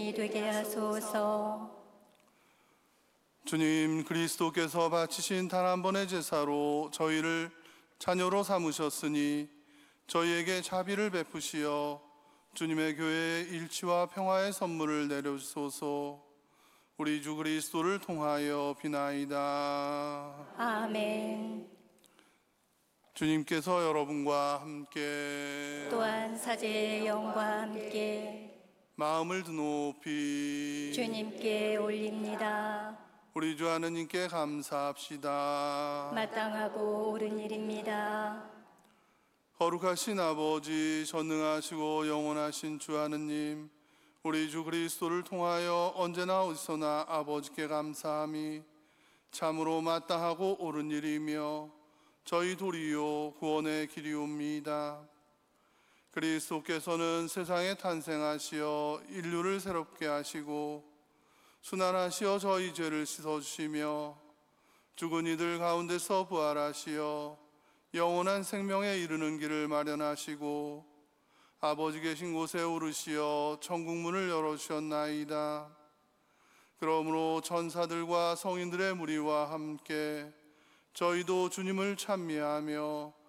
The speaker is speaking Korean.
증인이 되게 하소서. 주님, 그리스도께서 바치신 단 한 번의 제사로 저희를 자녀로 삼으셨으니 저희에게 자비를 베푸시어 주님의 교회에 일치와 평화의 선물을 내려주소서. 우리 주 그리스도를 통하여 비나이다. 아멘. 주님께서 여러분과 함께 또한 사제의 영과 함께 마음을 드높이 주님께 올립니다. 우리 주 하느님께 감사합시다. 마땅하고 옳은 일입니다. 거룩하신 아버지, 전능하시고 영원하신 주 하느님, 우리 주 그리스도를 통하여 언제나 어디서나 아버지께 감사함이 참으로 마땅하고 옳은 일이며 저희 도리요 구원의 길이옵니다. 그리스도께서는 세상에 탄생하시어 인류를 새롭게 하시고 순환하시어 저희 죄를 씻어주시며 죽은 이들 가운데서 부활하시어 영원한 생명에 이르는 길을 마련하시고 아버지 계신 곳에 오르시어 천국문을 열어주셨나이다. 그러므로 천사들과 성인들의 무리와 함께 저희도 주님을 찬미하며